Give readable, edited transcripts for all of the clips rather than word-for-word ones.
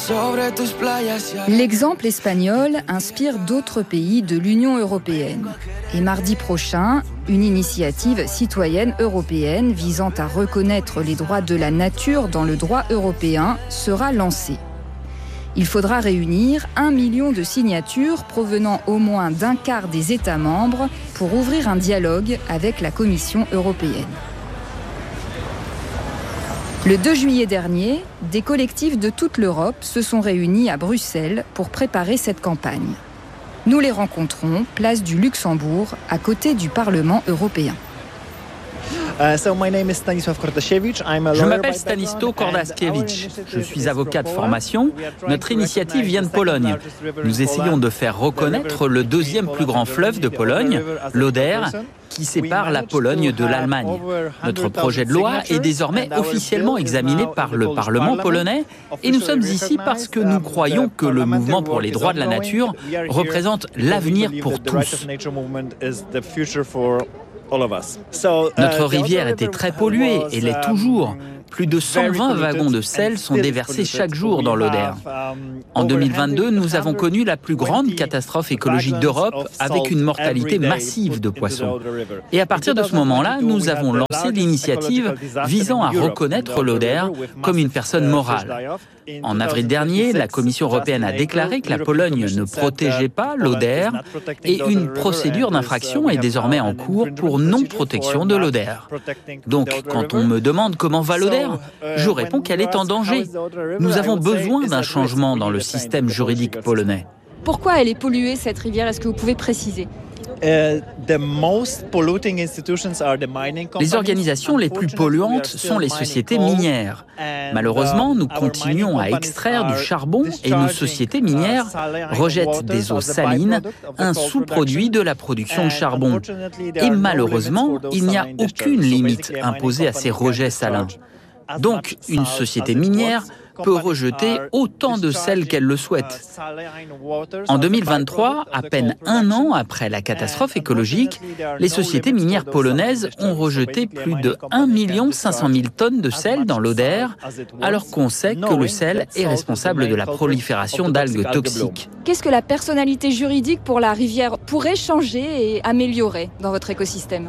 L'exemple espagnol inspire d'autres pays de l'Union européenne. Et mardi prochain, une initiative citoyenne européenne visant à reconnaître les droits de la nature dans le droit européen sera lancée. Il faudra réunir 1 million de signatures provenant au moins d'un quart des États membres pour ouvrir un dialogue avec la Commission européenne. Le 2 juillet dernier, des collectifs de toute l'Europe se sont réunis à Bruxelles pour préparer cette campagne. Nous les rencontrons, place du Luxembourg, à côté du Parlement européen. Je m'appelle Stanislaw Kordaskiewicz. Je suis avocat de formation. Notre initiative vient de Pologne. Nous essayons de faire reconnaître le deuxième plus grand fleuve de Pologne, l'Oder, qui sépare la Pologne de l'Allemagne. Notre projet de loi est désormais officiellement examiné par le Parlement polonais et nous sommes ici parce que nous croyons que le mouvement pour les droits de la nature représente l'avenir pour tous. Notre rivière était très polluée et l'est toujours. Plus de 120 wagons de sel sont déversés chaque jour dans l'Oder. En 2022, nous avons connu la plus grande catastrophe écologique d'Europe avec une mortalité massive de poissons. Et à partir de ce moment-là, nous avons lancé l'initiative visant à reconnaître l'Oder comme une personne morale. En avril dernier, la Commission européenne a déclaré que la Pologne ne protégeait pas l'Oder et une procédure d'infraction est désormais en cours pour non-protection de l'Oder. Donc, quand on me demande comment va l'Oder, je réponds qu'elle est en danger. Nous avons besoin d'un changement dans le système juridique polonais. Pourquoi elle est polluée, cette rivière? Est-ce que vous pouvez préciser? Les organisations les plus polluantes sont les sociétés minières. Malheureusement, nous continuons à extraire du charbon et nos sociétés minières rejettent des eaux salines, un sous-produit de la production de charbon. Et malheureusement, il n'y a aucune limite imposée à ces rejets salins. Donc, une société minière peut rejeter autant de sel qu'elle le souhaite. En 2023, à peine un an après la catastrophe écologique, les sociétés minières polonaises ont rejeté plus de 1 500 000 tonnes de sel dans l'Oder, alors qu'on sait que le sel est responsable de la prolifération d'algues toxiques. Qu'est-ce que la personnalité juridique pour la rivière pourrait changer et améliorer dans votre écosystème?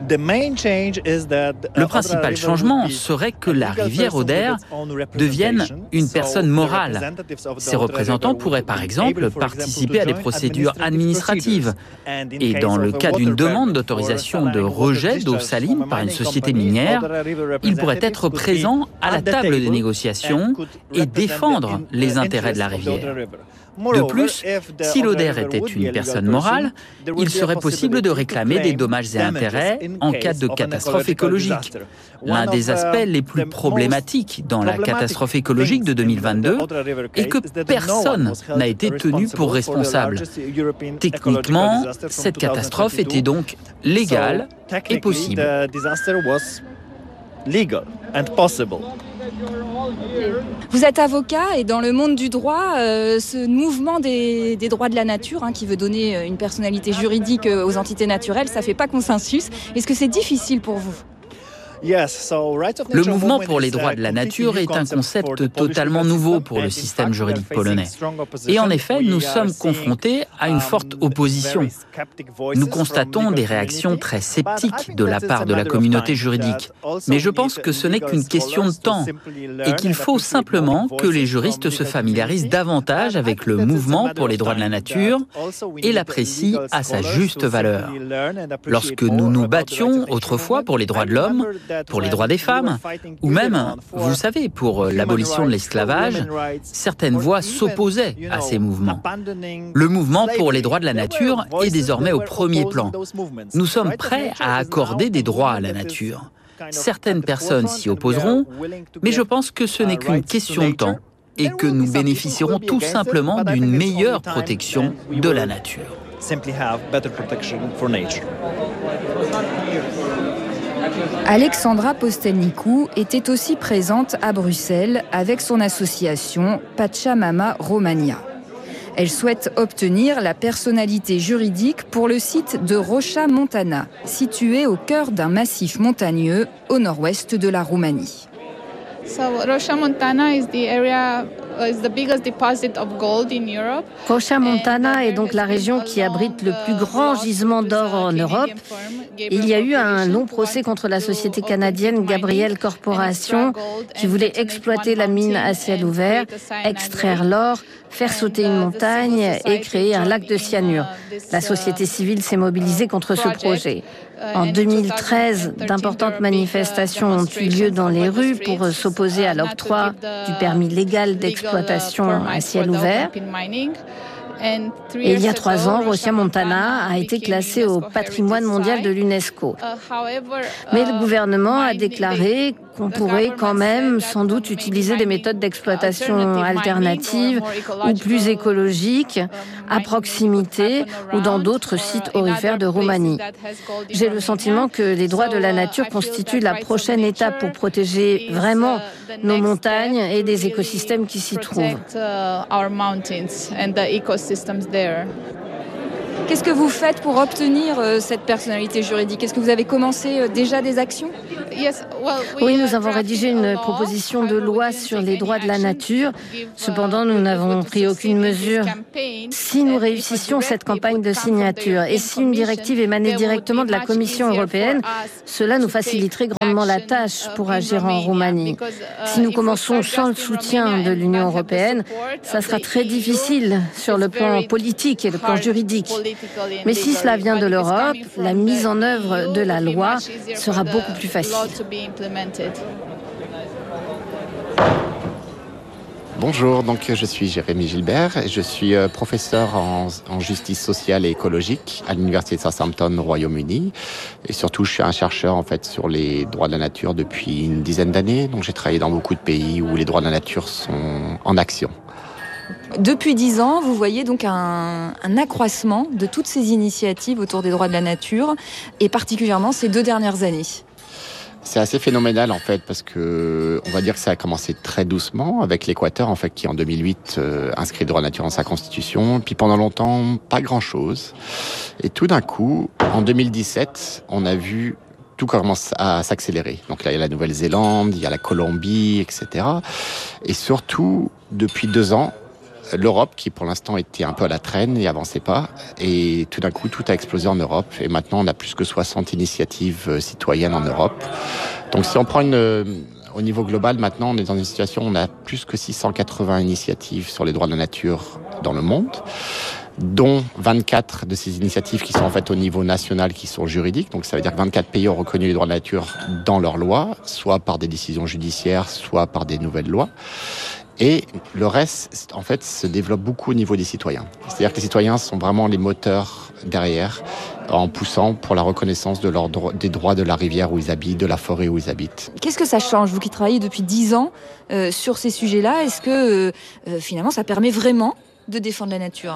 Le principal changement serait que la rivière Oder devienne une personne morale. Ses représentants pourraient par exemple participer à des procédures administratives. Et dans le cas d'une demande d'autorisation de rejet d'eau saline par une société minière, ils pourraient être présents à la table des négociations et défendre les intérêts de la rivière. De plus, si l'Oder était une personne morale, il serait possible de réclamer des dommages et intérêts en cas de catastrophe écologique. L'un des aspects les plus problématiques dans la catastrophe écologique de 2022 est que personne n'a été tenu pour responsable. Techniquement, cette catastrophe était donc légale et possible. Vous êtes avocat et dans le monde du droit, ce mouvement des droits de la nature qui veut donner une personnalité juridique aux entités naturelles, ça ne fait pas consensus. Est-ce que c'est difficile pour vous ? Le mouvement pour les droits de la nature est un concept totalement nouveau pour le système juridique polonais. Et en effet, nous sommes confrontés à une forte opposition. Nous constatons des réactions très sceptiques de la part de la communauté juridique. Mais je pense que ce n'est qu'une question de temps et qu'il faut simplement que les juristes se familiarisent davantage avec le mouvement pour les droits de la nature et l'apprécient à sa juste valeur. Lorsque nous nous battions autrefois pour les droits de l'homme, pour les droits des femmes, ou même, vous savez, pour l'abolition de l'esclavage, certaines voix s'opposaient à ces mouvements. Le mouvement pour les droits de la nature est désormais au premier plan. Nous sommes prêts à accorder des droits à la nature. Certaines personnes s'y opposeront, mais je pense que ce n'est qu'une question de temps et que nous bénéficierons tout simplement d'une meilleure protection de la nature. Alexandra Postelnicou était aussi présente à Bruxelles avec son association Pachamama Romania. Elle souhaite obtenir la personnalité juridique pour le site de Roșia Montana, situé au cœur d'un massif montagneux au nord-ouest de la Roumanie. Rocha Montana est donc la région qui abrite le plus grand gisement d'or en Europe. Il y a eu un long procès contre la société canadienne Gabriel Corporation qui voulait exploiter la mine à ciel ouvert, extraire l'or, faire sauter une montagne et créer un lac de cyanure. La société civile s'est mobilisée contre ce projet. En 2013, d'importantes manifestations ont eu lieu dans les rues pour s'opposer à l'octroi du permis légal d'exploitation à ciel ouvert. Et il y a 3 ans, Rocha Montana a été classée au patrimoine mondial de l'UNESCO. Mais le gouvernement a déclaré qu'on pourrait quand même sans doute utiliser des méthodes d'exploitation alternatives ou plus écologiques à proximité ou dans d'autres sites aurifères de Roumanie. J'ai le sentiment que les droits de la nature constituent la prochaine étape pour protéger vraiment nos montagnes et des écosystèmes qui s'y trouvent. Qu'est-ce que vous faites pour obtenir cette personnalité juridique? Est-ce que vous avez commencé déjà des actions? Oui, nous avons rédigé une proposition de loi sur les droits de la nature. Cependant, nous n'avons pris aucune mesure. Si nous réussissions cette campagne de signature et si une directive émanait directement de la Commission européenne, cela nous faciliterait grandement la tâche pour agir en Roumanie. Si nous commençons sans le soutien de l'Union européenne, ça sera très difficile sur le plan politique et le plan juridique. Mais si cela vient de l'Europe, la mise en œuvre de la loi sera beaucoup plus facile. Bonjour, donc je suis Jérémy Gilbert et je suis professeur en justice sociale et écologique à l'Université de Southampton au Royaume-Uni. Et surtout, je suis un chercheur en fait sur les droits de la nature depuis une dizaine d'années. Donc j'ai travaillé dans beaucoup de pays où les droits de la nature sont en action. Depuis 10 ans, vous voyez donc un accroissement de toutes ces initiatives autour des droits de la nature, et particulièrement ces 2 dernières années. C'est assez phénoménal en fait parce que on va dire que ça a commencé très doucement avec l'Équateur en fait qui en 2008 inscrit le droit de la nature dans sa constitution. Puis pendant longtemps pas grand chose. Et tout d'un coup en 2017 on a vu tout commence à s'accélérer. Donc là il y a la Nouvelle-Zélande, il y a la Colombie, etc. Et surtout depuis 2 ans l'Europe, qui pour l'instant était un peu à la traîne et avançait pas, et tout d'un coup tout a explosé en Europe. Et maintenant on a plus que 60 initiatives citoyennes en Europe. Donc si on prend au niveau global, maintenant on est dans une situation où on a plus que 680 initiatives sur les droits de la nature dans le monde, dont 24 de ces initiatives qui sont en fait au niveau national, qui sont juridiques. Donc ça veut dire que 24 pays ont reconnu les droits de la nature dans leurs lois, soit par des décisions judiciaires, soit par des nouvelles lois. Et le reste, en fait, se développe beaucoup au niveau des citoyens. C'est-à-dire que les citoyens sont vraiment les moteurs derrière, en poussant pour la reconnaissance des droits de la rivière où ils habitent, de la forêt où ils habitent. Qu'est-ce que ça change, vous qui travaillez depuis 10 ans sur ces sujets-là? Est-ce que finalement ça permet vraiment de défendre la nature?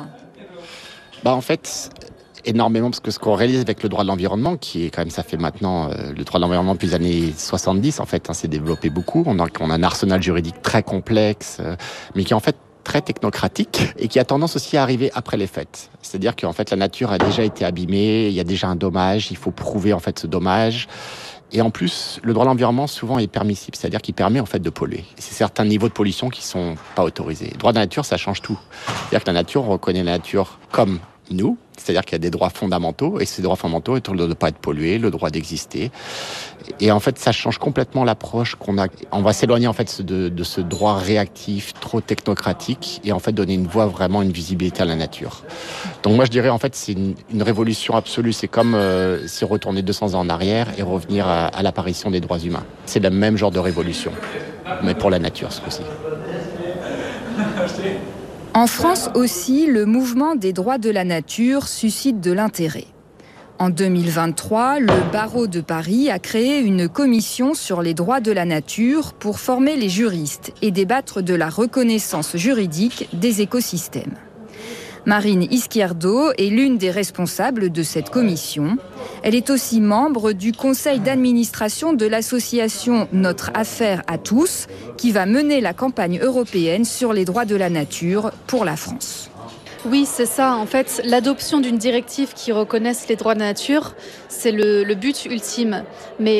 En fait, énormément, parce que ce qu'on réalise avec le droit de l'environnement, qui est quand même, ça fait maintenant, le droit de l'environnement depuis les années 70, en fait, s'est développé beaucoup. On a un arsenal juridique très complexe, mais qui est en fait très technocratique et qui a tendance aussi à arriver après les faits. C'est-à-dire qu'en fait, la nature a déjà été abîmée, il y a déjà un dommage, il faut prouver en fait ce dommage. Et en plus, le droit de l'environnement souvent est permissible, c'est-à-dire qu'il permet en fait de polluer. Et c'est certains niveaux de pollution qui sont pas autorisés. Le droit de la nature, ça change tout. C'est-à-dire que la nature, on reconnaît la nature comme nous, c'est-à-dire qu'il y a des droits fondamentaux, et ces droits fondamentaux sont le droit de ne pas être pollué, le droit d'exister. Et en fait, ça change complètement l'approche qu'on a. On va s'éloigner en fait de ce droit réactif, trop technocratique, et en fait donner une voix, vraiment une visibilité à la nature. Donc moi je dirais en fait c'est une révolution absolue. C'est comme si retourner 200 ans en arrière et revenir à l'apparition des droits humains. C'est le même genre de révolution, mais pour la nature ce coup-ci. En France aussi, le mouvement des droits de la nature suscite de l'intérêt. En 2023, le barreau de Paris a créé une commission sur les droits de la nature pour former les juristes et débattre de la reconnaissance juridique des écosystèmes. Marine Izquierdo est l'une des responsables de cette commission. Elle est aussi membre du conseil d'administration de l'association Notre Affaire à tous, qui va mener la campagne européenne sur les droits de la nature pour la France. Oui, c'est ça. En fait, l'adoption d'une directive qui reconnaisse les droits de la nature, c'est le but ultime. Mais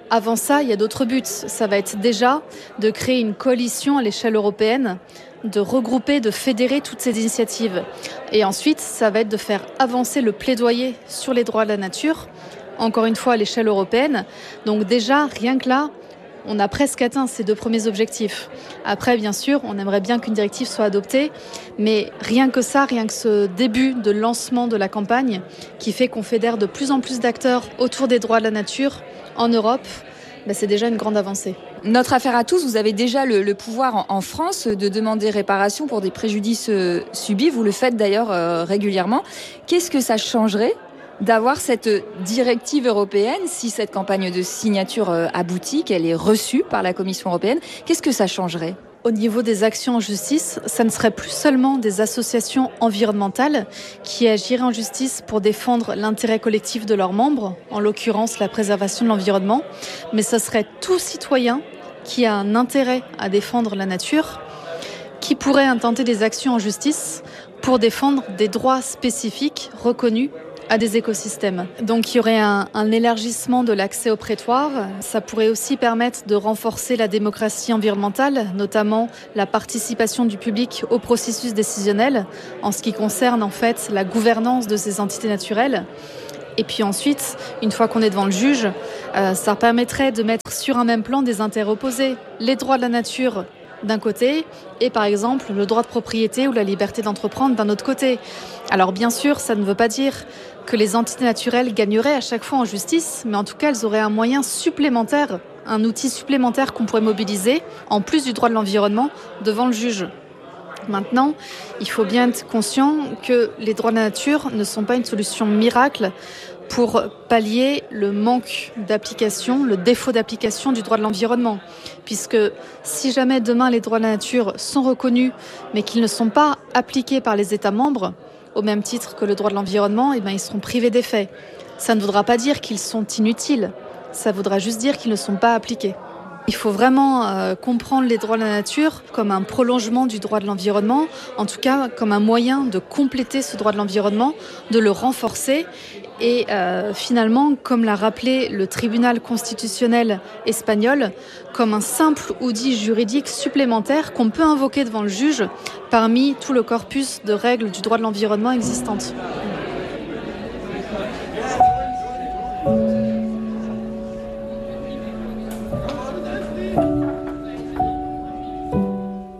Avant ça, il y a d'autres buts. Ça va être déjà de créer une coalition à l'échelle européenne, de regrouper, de fédérer toutes ces initiatives. Et ensuite, ça va être de faire avancer le plaidoyer sur les droits de la nature, encore une fois à l'échelle européenne. Donc déjà, rien que là, on a presque atteint ces 2 premiers objectifs. Après, bien sûr, on aimerait bien qu'une directive soit adoptée, mais rien que ça, rien que ce début de lancement de la campagne, qui fait qu'on fédère de plus en plus d'acteurs autour des droits de la nature en Europe, c'est déjà une grande avancée. Notre affaire à tous, vous avez déjà le pouvoir en France de demander réparation pour des préjudices subis. Vous le faites d'ailleurs régulièrement. Qu'est-ce que ça changerait d'avoir cette directive européenne si cette campagne de signature aboutit, qu'elle est reçue par la Commission européenne? Qu'est-ce que ça changerait? Au niveau des actions en justice, ça ne serait plus seulement des associations environnementales qui agiraient en justice pour défendre l'intérêt collectif de leurs membres, en l'occurrence la préservation de l'environnement, mais ce serait tout citoyen qui a un intérêt à défendre la nature, qui pourrait intenter des actions en justice pour défendre des droits spécifiques reconnus à des écosystèmes. Donc il y aurait un élargissement de l'accès au prétoire. Ça pourrait aussi permettre de renforcer la démocratie environnementale, notamment la participation du public au processus décisionnel en ce qui concerne en fait la gouvernance de ces entités naturelles. Et puis ensuite, une fois qu'on est devant le juge, ça permettrait de mettre sur un même plan des intérêts opposés. Les droits de la nature d'un côté et par exemple le droit de propriété ou la liberté d'entreprendre d'un autre côté. Alors bien sûr, ça ne veut pas dire que les entités naturelles gagneraient à chaque fois en justice, mais en tout cas elles auraient un moyen supplémentaire, un outil supplémentaire qu'on pourrait mobiliser, en plus du droit de l'environnement, devant le juge. Maintenant, il faut bien être conscient que les droits de la nature ne sont pas une solution miracle pour pallier le manque d'application, le défaut d'application du droit de l'environnement. Puisque si jamais demain les droits de la nature sont reconnus, mais qu'ils ne sont pas appliqués par les États membres, au même titre que le droit de l'environnement, ils seront privés d'effet. Ça ne voudra pas dire qu'ils sont inutiles, ça voudra juste dire qu'ils ne sont pas appliqués. Il faut vraiment comprendre les droits de la nature comme un prolongement du droit de l'environnement, en tout cas comme un moyen de compléter ce droit de l'environnement, de le renforcer et finalement, comme l'a rappelé le tribunal constitutionnel espagnol, comme un simple outil juridique supplémentaire qu'on peut invoquer devant le juge parmi tout le corpus de règles du droit de l'environnement existantes.